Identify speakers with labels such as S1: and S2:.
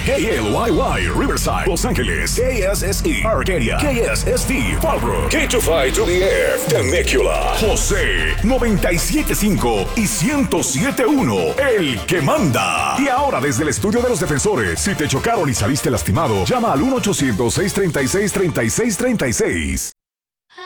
S1: KLYY, Riverside, Los Ángeles. KSSE, Arcadia. KSSD, Fallbrook. K25 to the F, Temecula. José, 97.5 y 107.1, el que manda. Y ahora desde el estudio de los defensores, si te chocaron y saliste lastimado, llama al 1-800-636-3636.